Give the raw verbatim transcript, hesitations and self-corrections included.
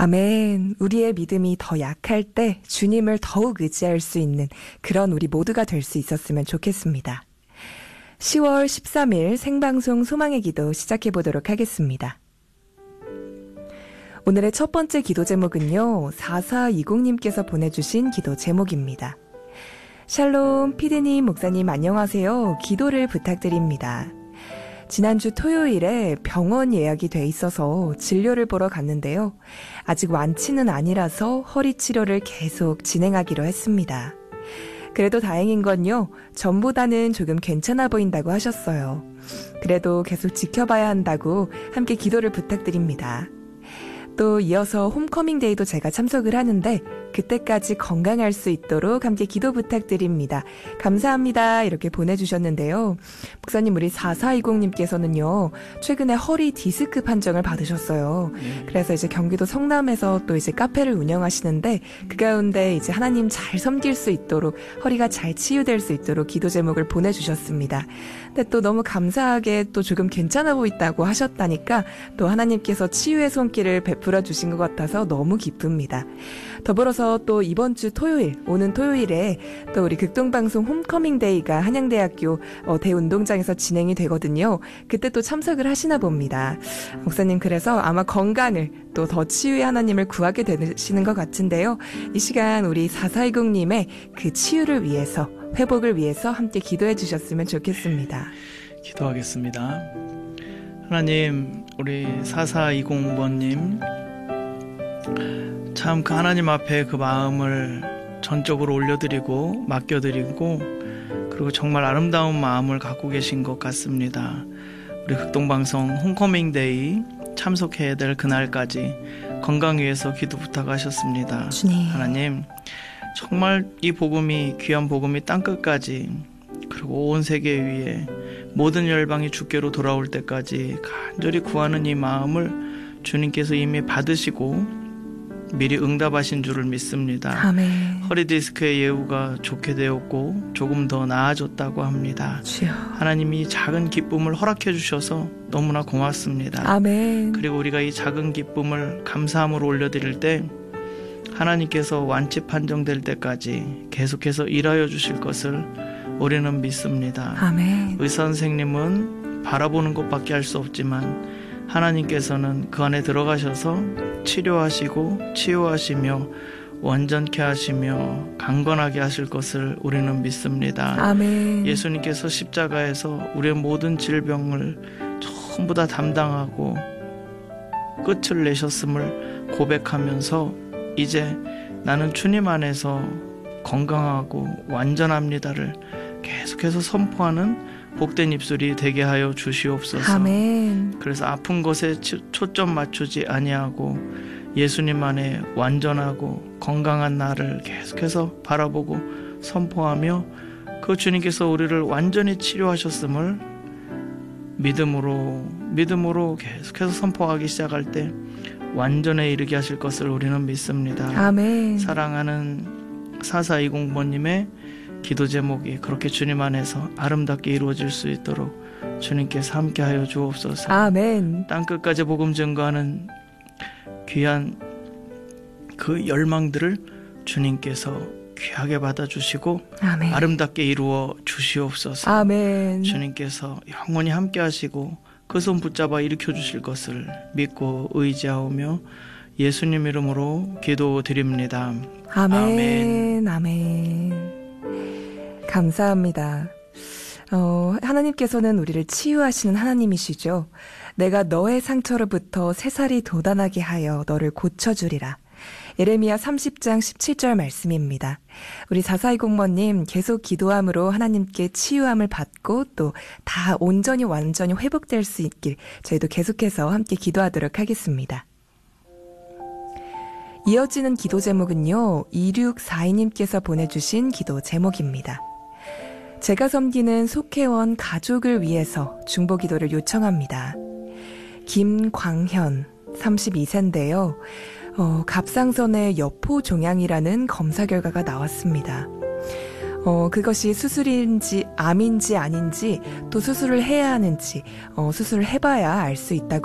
아멘. 우리의 믿음이 더 약할 때 주님을 더욱 의지할 수 있는 그런 우리 모두가 될 수 있었으면 좋겠습니다. 시월 십삼일 생방송 소망의 기도 시작해 보도록 하겠습니다. 오늘의 첫 번째 기도 제목은요, 사사이공님께서 보내주신 기도 제목입니다. 샬롬, 피디님, 목사님 안녕하세요. 기도를 부탁드립니다. 지난주 토요일에 병원 예약이 돼 있어서 진료를 보러 갔는데요. 아직 완치는 아니라서 허리 치료를 계속 진행하기로 했습니다. 그래도 다행인 건요, 전보다는 조금 괜찮아 보인다고 하셨어요. 그래도 계속 지켜봐야 한다고 함께 기도를 부탁드립니다. 또 이어서 홈커밍 데이도 제가 참석을 하는데 그때까지 건강할 수 있도록 함께 기도 부탁드립니다. 감사합니다. 이렇게 보내주셨는데요. 목사님, 우리 사사이공님께서는요, 최근에 허리 디스크 판정을 받으셨어요. 네. 그래서 이제 경기도 성남에서 또 이제 카페를 운영하시는데 그 가운데 이제 하나님 잘 섬길 수 있도록, 허리가 잘 치유될 수 있도록 기도 제목을 보내주셨습니다. 근데 또 너무 감사하게 또 조금 괜찮아 보인다고 하셨다니까 또 하나님께서 치유의 손길을 베풀어 주신 것 같아서 너무 기쁩니다. 더불어서 또 이번 주 토요일, 오는 토요일에 또 우리 극동방송 홈커밍 데이가 한양대학교 어, 대운동장에서 진행이 되거든요. 그때 또 참석을 하시나 봅니다. 목사님, 그래서 아마 건강을 또 더 치유의 하나님을 구하게 되시는 것 같은데요. 이 시간 우리 사사이공님의 그 치유를 위해서, 회복을 위해서 함께 기도해 주셨으면 좋겠습니다. 기도하겠습니다. 하나님, 우리 사사이공번님 참 그 하나님 앞에 그 마음을 전적으로 올려드리고 맡겨드리고, 그리고 정말 아름다운 마음을 갖고 계신 것 같습니다. 우리 극동방송 홈커밍데이 참석해야 될 그날까지 건강 위해서 기도 부탁하셨습니다. 주님. 하나님, 정말 이 복음이, 귀한 복음이 땅끝까지, 그리고 온 세계 위에 모든 열방이 주께로 돌아올 때까지 간절히 구하는 이 마음을 주님께서 이미 받으시고 미리 응답하신 줄을 믿습니다. 아멘. 허리 디스크의 예후가 좋게 되었고 조금 더 나아졌다고 합니다. 주여. 하나님이 작은 기쁨을 허락해 주셔서 너무나 고맙습니다. 아멘. 그리고 우리가 이 작은 기쁨을 감사함으로 올려드릴 때 하나님께서 완치 판정될 때까지 계속해서 일하여 주실 것을 우리는 믿습니다. 아멘. 의사 선생님은 바라보는 것밖에 할 수 없지만 하나님께서는 그 안에 들어가셔서 치료하시고 치유하시며 완전케 하시며 강건하게 하실 것을 우리는 믿습니다. 아멘. 예수님께서 십자가에서 우리의 모든 질병을 전부 다 담당하고 끝을 내셨음을 고백하면서 이제 나는 주님 안에서 건강하고 완전합니다를 계속해서 선포하는 복된 입술이 되게 하여 주시옵소서. 아멘. 그래서 아픈 것에 초점 맞추지 아니하고 예수님 안에 완전하고 건강한 나를 계속해서 바라보고 선포하며 그 주님께서 우리를 완전히 치료하셨음을 믿음으로 믿음으로 계속해서 선포하기 시작할 때 완전에 이르게 하실 것을 우리는 믿습니다. 아멘. 사랑하는 사사이공번님의 기도 제목이 그렇게 주님 안에서 아름답게 이루어질 수 있도록 주님께서 함께하여 주옵소서. 아멘. 땅끝까지 복음 증거하는 귀한 그 열망들을 주님께서 귀하게 받아주시고 아멘. 아름답게 이루어 주시옵소서. 아멘. 주님께서 영원히 함께하시고 그 손 붙잡아 일으켜 주실 것을 믿고 의지하오며 예수님 이름으로 기도드립니다. 아멘. 아멘. 아멘. 감사합니다. 어, 하나님께서는 우리를 치유하시는 하나님이시죠. 내가 너의 상처로부터 새살이 돋아나게 하여 너를 고쳐주리라. 예레미야 삼십 장 십칠 절 말씀입니다. 우리 사사이공번님 계속 기도함으로 하나님께 치유함을 받고 또 다 온전히 완전히 회복될 수 있길 저희도 계속해서 함께 기도하도록 하겠습니다. 이어지는 기도 제목은요, 이육사이님께서 보내주신 기도 제목입니다. 제가 섬기는 속회원 가족을 위해서 중보기도를 요청합니다. 김광현, 삼십이 세인데요. 어, 갑상선의 여포 종양이라는 검사 결과가 나왔습니다. 어, 그것이 수술인지 암인지 아닌지 또 수술을 해야 하는지 어, 수술을 해봐야 알 수 있다고